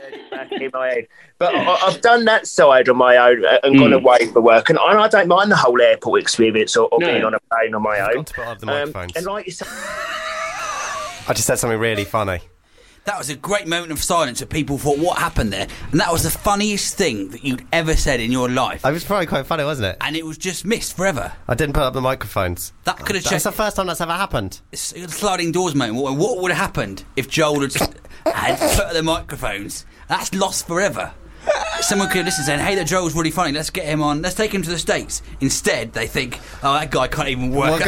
heard it back in my head. But I've done that side on my own and gone away for work, and I don't mind the whole airport experience or being on a plane on my own. Got to put up the microphones. And like you said, I just said something really funny. That was a great moment of silence where people thought, what happened there? And that was the funniest thing that you'd ever said in your life. It was probably quite funny, wasn't it? And it was just missed forever. I didn't put up the microphones. That could have That's changed. the first time that's ever happened. It's a sliding doors moment. What would have happened if Joel had put up the microphones? That's lost forever. Someone could have listened saying, hey, that Joel's really funny, let's get him on, let's take him to the States. Instead, they think, oh, that guy can't even work.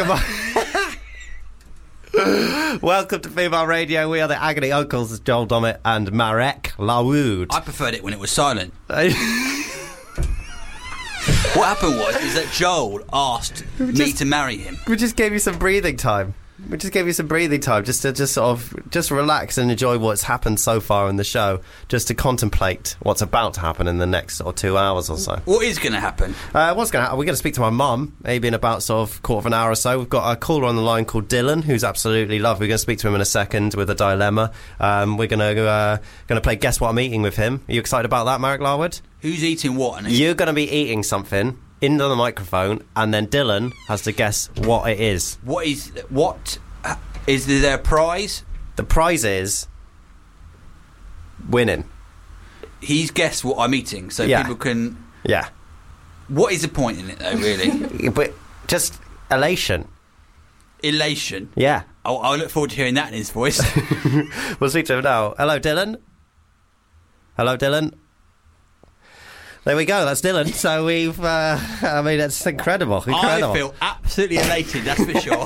Welcome to Female Radio. We are the Agony Uncles, Joel Dommett and Marek Lawood. I preferred it when it was silent. What happened is that Joel asked me to marry him. We just gave you some breathing time. Just to just relax and enjoy what's happened so far in the show, just to contemplate what's about to happen in the next 2 hours or so. What is going to happen? What's going to happen? We're going to speak to my mum, maybe in about quarter of an hour or so. We've got a caller on the line called Dylan, who's absolutely lovely. We're going to speak to him in a second with a dilemma. We're going to play Guess What I'm Eating with him. Are you excited about that, Marek Larwood? Who's eating what? You're going to be eating something into the microphone, and then Dylan has to guess what it is. Is there a prize? The prize is winning. He's guessed what I'm eating, so people can... Yeah. What is the point in it, though, really? But just elation. Elation? Yeah. I look forward to hearing that in his voice. We'll speak to him now. Hello, Dylan. Hello, Dylan. There we go, that's Dylan. So we've, it's incredible. I feel absolutely elated, that's for sure.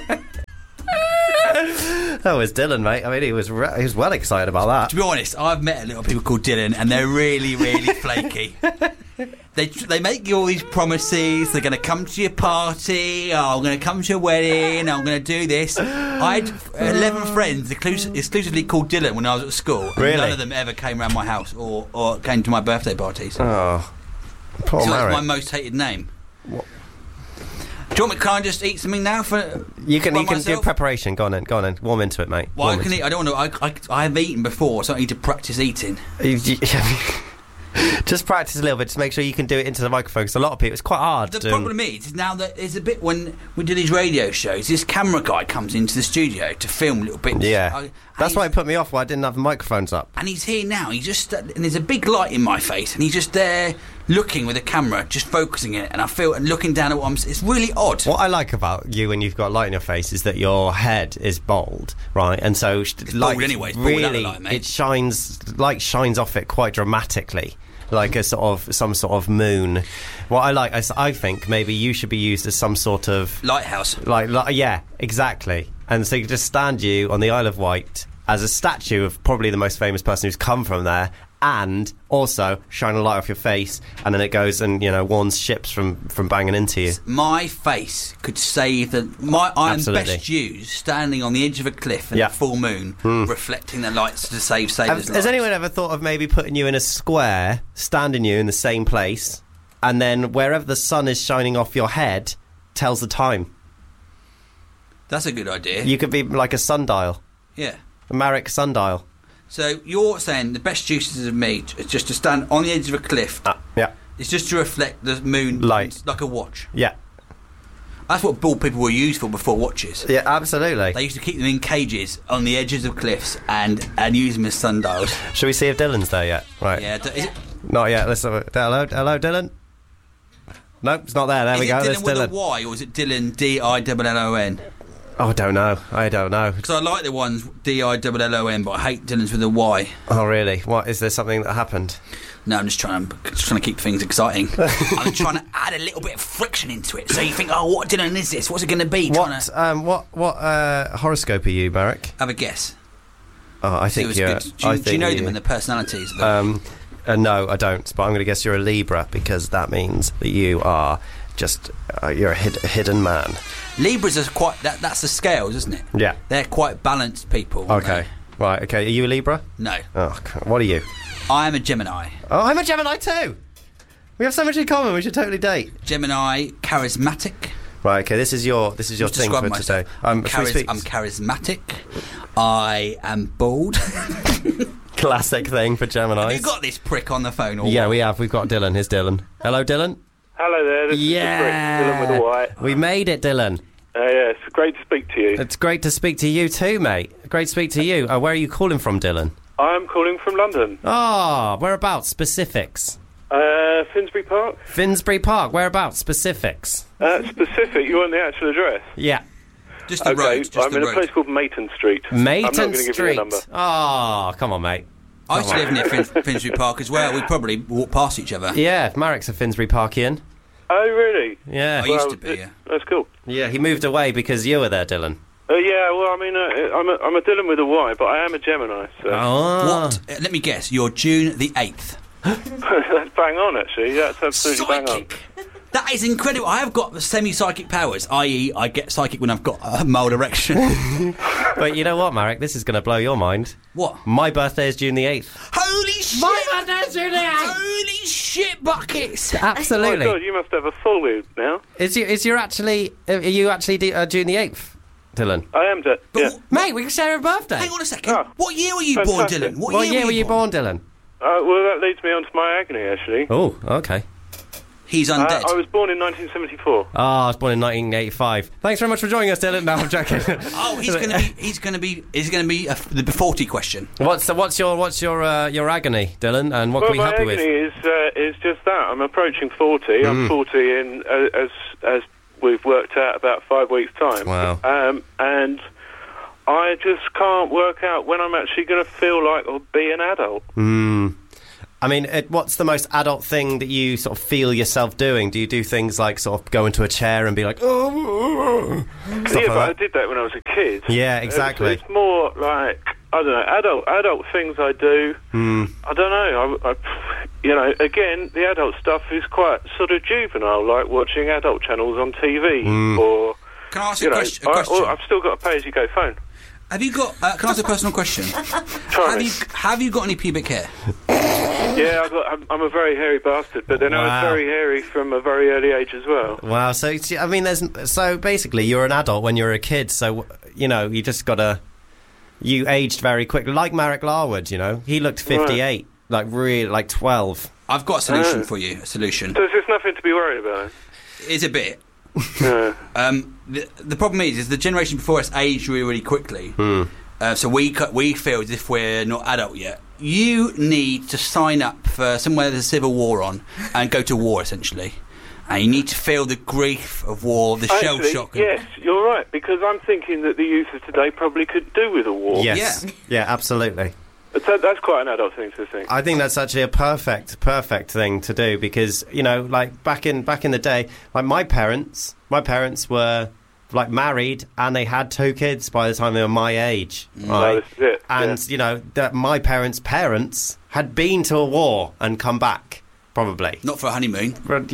That was Dylan, mate. I mean, he was well excited about that. To be honest, I've met a lot of people called Dylan, and they're really, really flaky. They make you all these promises. They're going to come to your party. Oh, I'm going to come to your wedding. I'm going to do this. I had 11 friends exclusively called Dylan when I was at school. And really? None of them ever came around my house or came to my birthday parties. Oh, poor So Marek. it's my most hated name. What? Do you want me? Can I just eat something now for? You can myself? do preparation. Go on then. Warm into it, mate. Well, I can eat. I don't want to. I have eaten before, so I need to practice eating. Just practice a little bit to make sure you can do it into the microphone, because a lot of people, it's quite hard. The problem is now that there's a bit when we do these radio shows, this camera guy comes into the studio to film little bits. Yeah, that's why it put me off. Why I didn't have the microphones up. And he's here now. And there's a big light in my face, and he's just there looking with a camera, just focusing it, and I feel and looking down at what I'm. It's really odd. What I like about you when you've got light in your face is that your head is bald, right? And so it's bald anyway. It's bald really, light, mate. it shines off it quite dramatically. Like some sort of moon. What I think maybe you should be used as some sort of lighthouse. Yeah, exactly. And so you just stand you on the Isle of Wight as a statue of probably the most famous person who's come from there, and also shine a light off your face, and then it goes and warns ships from banging into you. My face could save I'm best used standing on the edge of a cliff at full moon, reflecting the lights to save sailors' lives. Has anyone ever thought of maybe putting you in a square, standing you in the same place, and then wherever the sun is shining off your head tells the time? That's a good idea. You could be like a sundial. Yeah. A Marek sundial. So you're saying the best uses of me is just to stand on the edge of a cliff. Yeah. It's just to reflect the moon light, like a watch. Yeah. That's what bald people were used for before watches. Yeah, absolutely. They used to keep them in cages on the edges of cliffs and use them as sundials. Shall we see if Dylan's there yet? Right. Yeah. Is it? Not yet. Let's have a... Hello, Dylan. Nope, it's not there. There we go. Is it Dylan with a Y, or is it Dylan D-I-L-L-O-N? Oh, I don't know. Because I like the ones D-I-L-L-O-N, but I hate Dylan's with a Y. Oh, really? What? Is there something that happened? No, I'm just trying to keep things exciting. I'm trying to add a little bit of friction into it, so you think, oh, what Dylan is this? What's it going to be? What horoscope are you, Marek? Have a guess. Oh, I think you're... Do you know them and the personalities of them? No, I don't, but I'm going to guess you're a Libra, because that means that you are just... you're a hidden man. Libras are quite... That's the scales, isn't it? Yeah. They're quite balanced people. Okay. Right, okay. Are you a Libra? No. Oh, what are you? I am a Gemini. Oh, I'm a Gemini too! We have so much in common, we should totally date. Gemini, charismatic. Right, okay, this is your thing for today. I'm charismatic. I am bald. Classic thing for Geminis. Have you got this prick on the phone? Or Yeah, what? we have. We've got Dylan. Here's Dylan. Hello, Dylan. Hello there, this is Dylan with a Y. We made it, Dylan. Yeah, it's great to speak to you. It's great to speak to you too, mate. Great to speak to you. Where are you calling from, Dylan? I'm calling from London. Whereabouts? Specifics. Finsbury Park. Finsbury Park. Whereabouts? Specifics. Specific, you want the actual address? Yeah. Just the road. Just I'm the in road. a place called Mayton Street. Mayton I'm not going to give you a Street. number. Oh, come on, mate. I used to live near Finsbury Park as well. We probably walk past each other. Yeah, Marek's a Finsbury Parkian. Oh, really? Yeah. I used to be, yeah. That's cool. Yeah, he moved away because you were there, Dylan. Yeah, well, I mean, I'm a Dylan with a Y, but I am a Gemini, so... Oh. What? Let me guess. You're June the 8th. That's bang on, actually. That's absolutely bang on. That is incredible. I have got semi-psychic powers, i.e. I get psychic when I've got a mild erection. But you know what, Marek? This is going to blow your mind. What? My birthday is June the 8th. Holy shit! My birthday's June the 8th! Holy shit buckets! Absolutely. Oh, God, you must have a full mood now. Are you actually June the 8th, Dylan? I am, yeah. Mate, we can share a birthday. Hang on a second. Oh, What year were you born, fantastic. Dylan? What year were you born, Dylan? Well, that leads me on to my agony, actually. Oh, okay. He's undead. I was born in 1974. I was born in 1985. Thanks very much for joining us, Dylan. No, I'm joking. Oh, he's going to be the 40 question. What's your agony, Dylan, and what Well, can we help you my with? agony is just that. I'm approaching 40. I'm 40 in, as we've worked out, about 5 weeks' time. Wow. And I just can't work out when I'm actually going to feel like or be an adult. I mean, what's the most adult thing that you sort of feel yourself doing? Do you do things like sort of go into a chair and be like, oh, stuff like But that? I did that when I was a kid. Yeah, exactly. It's more like, I don't know, adult things I do. I don't know. Again, the adult stuff is quite sort of juvenile, like watching adult channels on TV. Or, Can I ask a question? I've still got a pay-as-you-go phone. Have you got? Can I ask a personal question? Have you got any pubic hair? Yeah, I'm a very hairy bastard, but then I was very hairy from a very early age as well. Wow. So I mean, so basically, you're an adult when you're a kid. So you just gotta. You aged very quickly, like Marek Larwood. He looked 58, like really, like 12. I've got a solution for you. A solution. So there's nothing to be worried about. It's a bit. Yeah. The problem is the generation before us aged really, really quickly. So we feel as if we're not adult yet. You need to sign up for somewhere there's a civil war on and go to war, essentially. And you need to feel the grief of war, the shell shock. Yes, you're right, because I'm thinking that the youth of today probably could do with a war. Yes. Yeah, absolutely. That's quite an adult thing to think. I think that's actually a perfect thing to do because like back in the day, like my parents were like married and they had 2 kids by the time they were my age, right? No, this is it. And that my parents' had been to a war and come back, probably. Not for a honeymoon. But,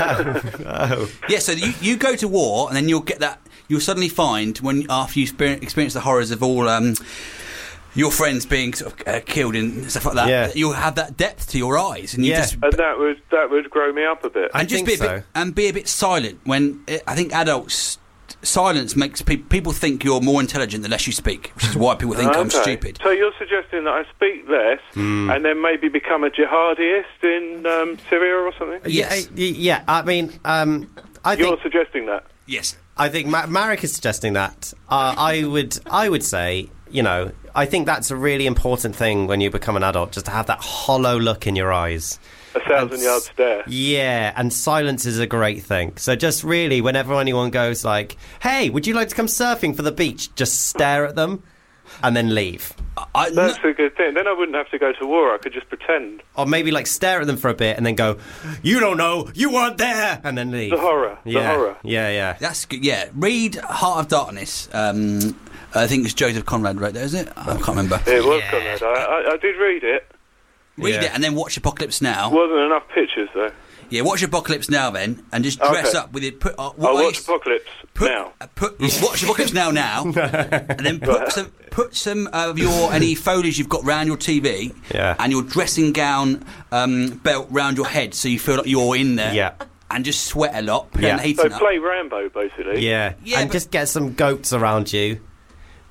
no. Yeah, so you go to war and then you'll get that. You'll suddenly find after you experience the horrors of all your friends being sort of killed and stuff like that, you'll have that depth to your eyes, and that would grow me up a bit. And just be a bit silent. When I think adults. Silence makes people think you're more intelligent the less you speak, which is why people think I'm stupid. So you're suggesting that I speak less and then maybe become a jihadist in Syria or something? Yes. Yeah. I mean, You're suggesting that? Yes. I think Marek is suggesting that. I would say, I think that's a really important thing when you become an adult, just to have that hollow look in your eyes. 1,000-yard stare. Yeah, and silence is a great thing. So just really, whenever anyone goes like, hey, would you like to come surfing for the beach? Just stare at them and then leave. That's a good thing. Then I wouldn't have to go to war. I could just pretend. Or maybe like stare at them for a bit and then go, you don't know, you weren't there, and then leave. The horror. Yeah. The horror. Yeah. That's good. Yeah, read Heart of Darkness. I think it's Joseph Conrad wrote that, is it? I can't remember. It was Conrad. I did read it. Read it and then watch Apocalypse Now. Wasn't enough pictures though. Yeah, watch Apocalypse Now then, and just dress up with it. I'll watch Apocalypse Now. Watch Apocalypse Now, and then put some of any foliage you've got round your TV, and your dressing gown belt round your head, so you feel like you're in there. Yeah. And just sweat a lot. So play Rambo, basically. Yeah. And just get some goats around you.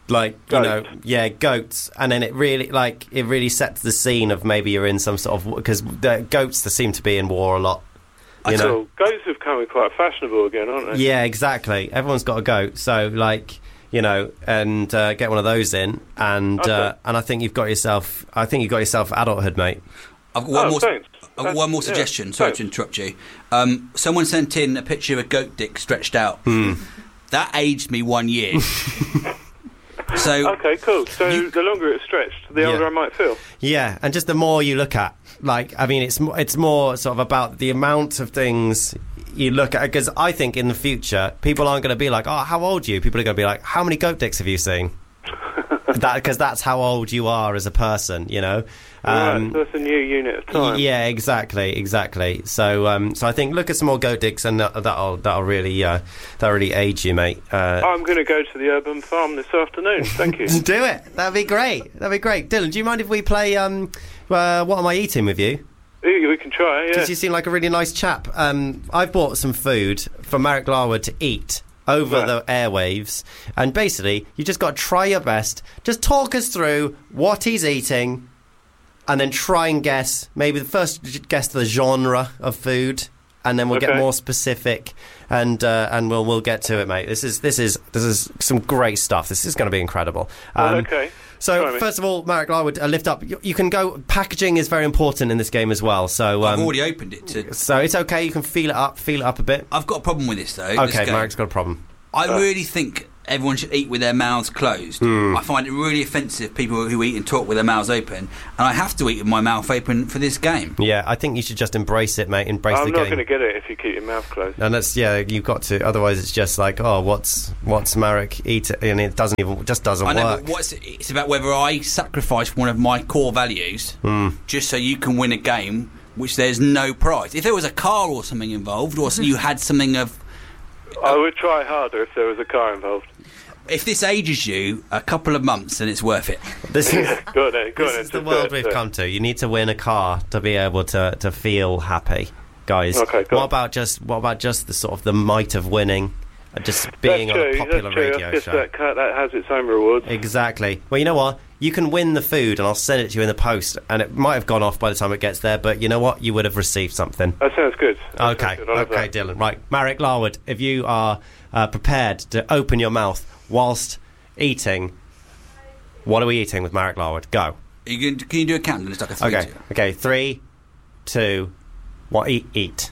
Like, you know, goats, and then it really sets the scene of maybe you're in some sort of, because the goats they seem to be in war a lot. You know, goats have become quite fashionable again, aren't they? Yeah, exactly. Everyone's got a goat, so like, you know, and get one of those in, and I think you've got yourself. I think you've got yourself adulthood, mate. I've got one more suggestion. Sorry to interrupt you. Someone sent in a picture of a goat dick stretched out. That aged me 1 year. So okay, cool. So the longer it's stretched, the older I might feel. Yeah, and just the more you look at, like, I mean, it's more sort of about the amount of things you look at. Because I think in the future, people aren't going to be like, "Oh, how old are you?" People are going to be like, "How many goat dicks have you seen?" Because that's how old you are as a person, you know. Right, so that's a new unit of time. Yeah, exactly. So, so I think look at some more goat dicks, and that'll really age you, mate. I'm going to go to the urban farm this afternoon. Thank you. Do it. That'd be great. Dylan, do you mind if we play What Am I Eating with you? We can try. Yeah. Because you seem like a really nice chap. I've bought some food for Marek Larwood to eat over the airwaves, and basically you just got to try your best. Just talk us through what he's eating, and then try and guess, maybe the first guess the genre of food, and then we'll get more specific, and we'll get to it, mate. This is some great stuff. This is going to be incredible. Okay. So, first of all, Marek Larwood, lift up. You can go. Packaging is very important in this game as well. So I've already opened it. So it's okay. You can feel it up a bit. I've got a problem with this though. Okay, Marek's got a problem. I really think everyone should eat with their mouths closed. I find it really offensive, people who eat and talk with their mouths open, and I have to eat with my mouth open for this game. Yeah, I think you should just embrace it, mate. Embrace the game. I'm not going to get it if you keep your mouth closed. And that's, you've got to. Otherwise, it's just like, oh, what's Marek eating? And it doesn't work. But it's about whether I sacrifice one of my core values just so you can win a game, which there's no prize. If there was a car or something involved, or you had something of... I would try harder if there was a car involved. If this ages you a couple of months, then it's worth it. This is this is the world we've come to. You need to win a car to be able to feel happy, guys. Okay, cool. What about just the sort of the might of winning, just being on a popular radio show? That has its own rewards. Exactly. Well, you know what? You can win the food, and I'll send it to you in the post. And it might have gone off by the time it gets there, but you know what? You would have received something. That sounds good. Okay, Dylan. Right, Marek Larwood, if you are prepared to open your mouth whilst eating, what are we eating with Marek Larwood? Go. Can you do a countdown? It's like a 3, Okay. 3, 2, 1. Eat.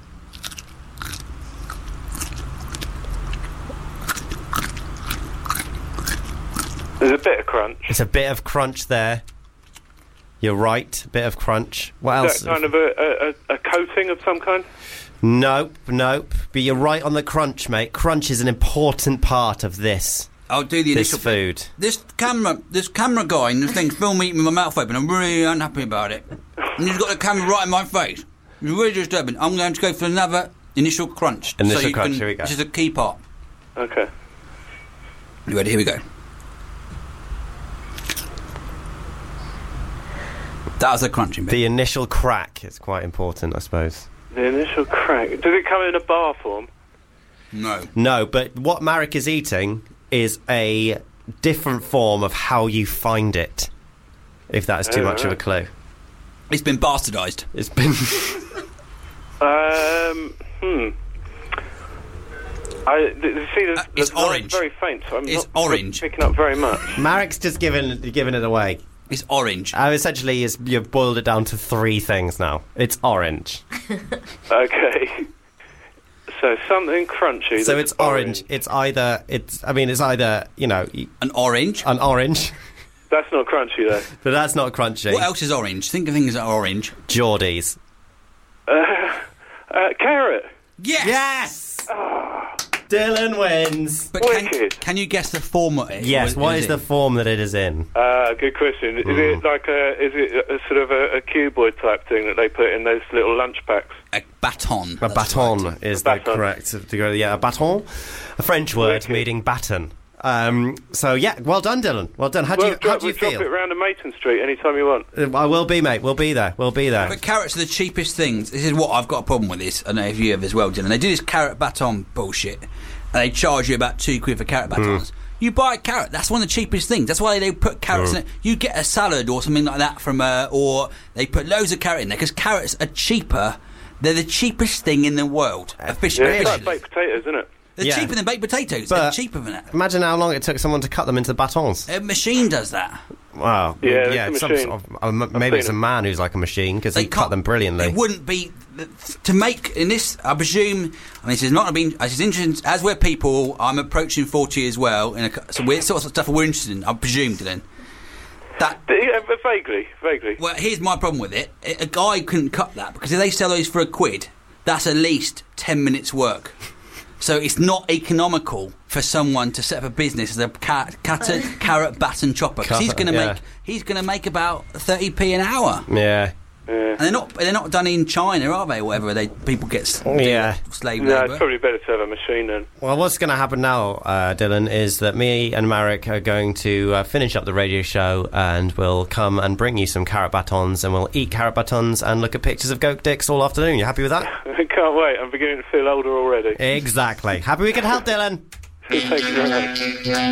There's a bit of crunch. It's a bit of crunch there. You're right, a bit of crunch. What else? Is that kind of a coating of some kind? Nope. But you're right on the crunch, mate. Crunch is an important part of this. I'll do the initial food. This camera guy in this thing filmed me eating with my mouth open. I'm really unhappy about it. And he's got the camera right in my face. It's really disturbing. I'm going to go for another initial crunch. Here we go. This is a key part. Okay. You ready? Here we go. That was a crunching bit. The initial crack is quite important, I suppose. The initial crack. Does it come in a bar form? No, but what Marek is eating is a different form of how you find it, if that is too much of a clue. It's been bastardised. It's been... It's orange. Very faint, so I'm it's not orange. Picking up very much. Marek's just given it away. It's orange. Essentially, you've boiled it down to 3 things now. It's orange. Okay. So something crunchy. So it's orange. It's either you know, an orange. That's not crunchy though. But that's not crunchy. What else is orange? Think of things that are orange. Geordies. Carrot. Yes. Dylan wins. But can you guess the form of it? Yes. What is the form that it is in? Good question. Is it like a sort of a cuboid type thing that they put in those little lunch packs? A baton. A baton is the correct. Yeah, a baton, a French word meaning baton. So yeah, well done, Dylan. Well done. How do you feel? Drop it round to Mayton Street anytime you want. I will be, mate. We'll be there. But carrots are the cheapest things. This is what I've got a problem with this. I don't know if you have as well, Dylan. They do this carrot baton bullshit, and they charge you about £2 for carrot batons. You buy a carrot. That's one of the cheapest things. That's why they put carrots in it. You get a salad or something like that from or they put loads of carrot in there because carrots are cheaper. They're the cheapest thing in the world. Officially. It's like baked potatoes, isn't it? They're cheaper than baked potatoes. But they're cheaper than that. Imagine how long it took someone to cut them into batons. A machine does that. Wow. Yeah, it's it's a machine. maybe it's a man who's like a machine because he cut them brilliantly. It wouldn't be to make in this. I presume. I mean, this is not been. This is interesting. As we're people, I'm approaching 40 as well. So we're sort of stuff we're interested in. I presume, Dylan. But vaguely. Well, here's my problem with it. A guy couldn't cut that because if they sell those for £1, that's at least 10 minutes work. So it's not economical for someone to set up a business as a carrot baton chopper because he's going to make about 30p an hour. Yeah. And they're not done in China, are they? Or whatever people get slave labour. No, it's probably better to have a machine then. Well, what's going to happen now, Dylan, is that me and Marek are going to finish up the radio show and we'll come and bring you some carrot batons and we'll eat carrot batons and look at pictures of goat dicks all afternoon. You happy with that? I can't wait. I'm beginning to feel older already. Exactly. Happy we could help, Dylan. Thank you very much.